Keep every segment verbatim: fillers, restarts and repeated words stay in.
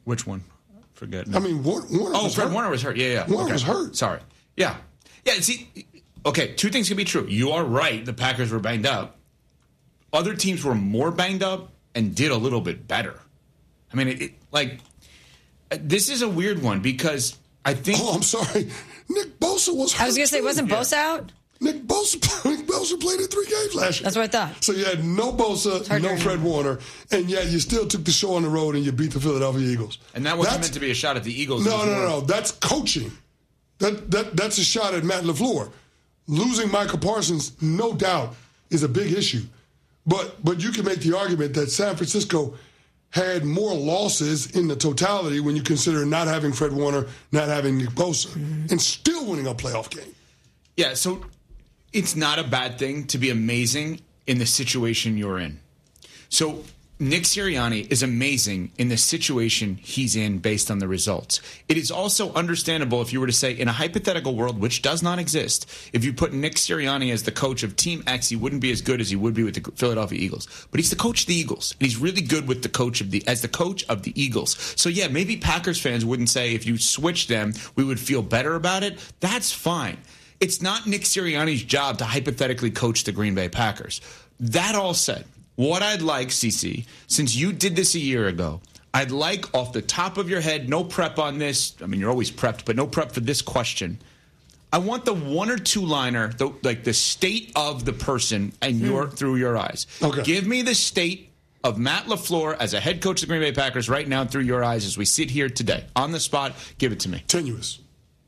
Which one? Forget. I mean, Warner, Warner oh, was Fred hurt. Warner was hurt. Yeah, yeah. Warner okay. was hurt. Sorry. Yeah. Yeah, see, okay, two things can be true. You are right. The Packers were banged up. Other teams were more banged up and did a little bit better. I mean, it, it, like, this is a weird one because I think... Oh, I'm sorry. Nick Bosa was hurt. I was going to say, wasn't Yeah. Bosa out? Nick Bosa, Nick Bosa played in three games last year. That's what I thought. So you had no Bosa, hard no to Fred Warner, and yet you still took the show on the road and you beat the Philadelphia Eagles. And that wasn't That's- meant to be a shot at the Eagles. No, It was no, more- no, no. That's coaching. That that That's a shot at Matt LaFleur. Losing Michael Parsons, no doubt, is a big issue. But but you can make the argument that San Francisco had more losses in the totality when you consider not having Fred Warner, not having Nick Bosa, mm-hmm. and still winning a playoff game. Yeah, so it's not a bad thing to be amazing in the situation you're in. So Nick Sirianni is amazing in the situation he's in based on the results. It is also understandable if you were to say, in a hypothetical world, which does not exist, if you put Nick Sirianni as the coach of Team X, he wouldn't be as good as he would be with the Philadelphia Eagles. But he's the coach of the Eagles, and he's really good with the coach of the as the coach of the Eagles. So yeah, maybe Packers fans wouldn't say if you switch them, we would feel better about it. That's fine. It's not Nick Sirianni's job to hypothetically coach the Green Bay Packers. That all said, what I'd like, CeCe, since you did this a year ago, I'd like off the top of your head, no prep on this. I mean, you're always prepped, but no prep for this question. I want the one or two liner, the, like the state of the person and your hmm. through your eyes. Okay. Give me the state of Matt LaFleur as a head coach of the Green Bay Packers right now through your eyes as we sit here today. On the spot, give it to me. Tenuous.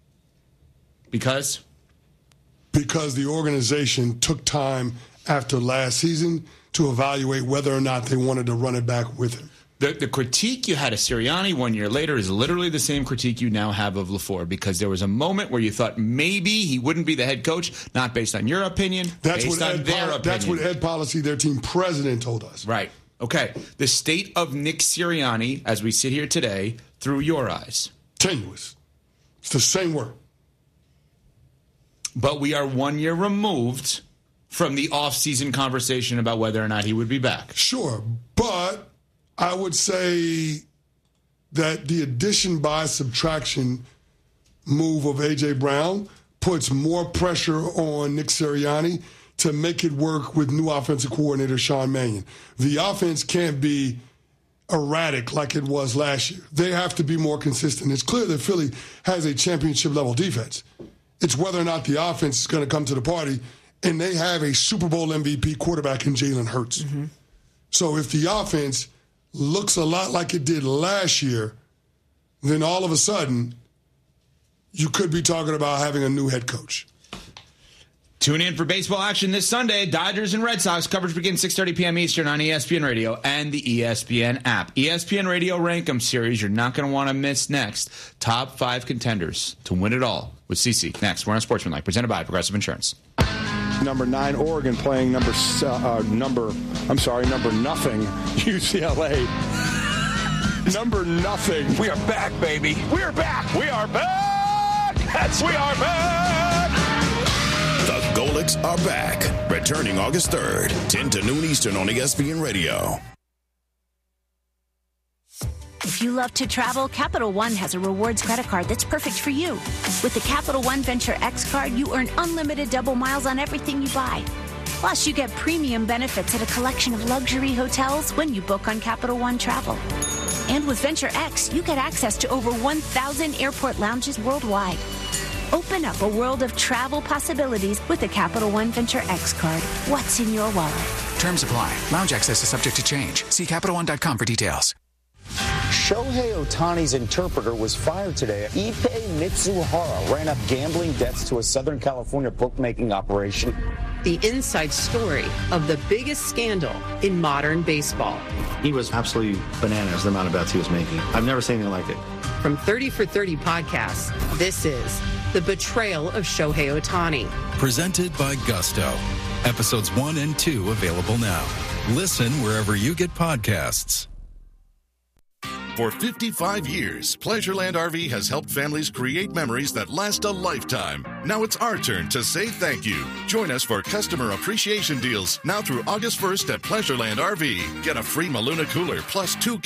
Because? Because the organization took time after last season to evaluate whether or not they wanted to run it back with him. The, the critique you had of Sirianni one year later is literally the same critique you now have of LaFleur, because there was a moment where you thought maybe he wouldn't be the head coach, not based on your opinion, that's based what on Ed their Pol- opinion. That's what Ed Policy, their team president, told us. Right. Okay. The state of Nick Sirianni, as we sit here today, through your eyes. Tenuous. It's the same word. But we are one year removed from the off-season conversation about whether or not he would be back. Sure, but I would say that the addition by subtraction move of A J. Brown puts more pressure on Nick Sirianni to make it work with new offensive coordinator Sean Mannion. The offense can't be erratic like it was last year. They have to be more consistent. It's clear that Philly has a championship-level defense. It's whether or not the offense is going to come to the party, and they have a Super Bowl M V P quarterback in Jalen Hurts. Mm-hmm. So if the offense looks a lot like it did last year, then all of a sudden you could be talking about having a new head coach. Tune in for baseball action this Sunday. Dodgers and Red Sox coverage begins six thirty p.m. Eastern on E S P N Radio and the E S P N app. E S P N Radio Rankem Series, you're not going to want to miss next. Top five contenders to win it all with CeCe. Next, we're on Sportsmanlike, presented by Progressive Insurance. Number nine, Oregon playing number, uh, number, I'm sorry, number nothing, U C L A. Number nothing. We are back, baby. We are back. We are back. That's we are back. The Golics are back. Returning August third, ten to noon Eastern on E S P N Radio. If you love to travel, Capital One has a rewards credit card that's perfect for you. With the Capital One Venture X card, you earn unlimited double miles on everything you buy. Plus, you get premium benefits at a collection of luxury hotels when you book on Capital One Travel. And with Venture X, you get access to over one thousand airport lounges worldwide. Open up a world of travel possibilities with the Capital One Venture X card. What's in your wallet? Terms apply. Lounge access is subject to change. See Capital One dot com for details. Shohei Ohtani's interpreter was fired today. Ippei Mitsuhara ran up gambling debts to a Southern California bookmaking operation. The inside story of the biggest scandal in modern baseball. He was absolutely bananas, the amount of bets he was making. I've never seen anything like it. From thirty for thirty podcasts, this is The Betrayal of Shohei Ohtani. Presented by Gusto. Episodes one and two available now. Listen wherever you get podcasts. For fifty-five years, Pleasureland R V has helped families create memories that last a lifetime. Now it's our turn to say thank you. Join us for customer appreciation deals now through August first at Pleasureland R V. Get a free Maluna cooler plus two